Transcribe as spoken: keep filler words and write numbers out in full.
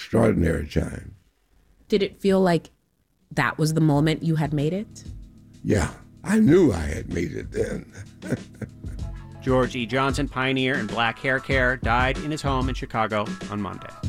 extraordinary time. Did it feel like that was the moment you had made it? Yeah, I knew I had made it then. George E. Johnson, pioneer in black hair care, died in his home in Chicago on Monday.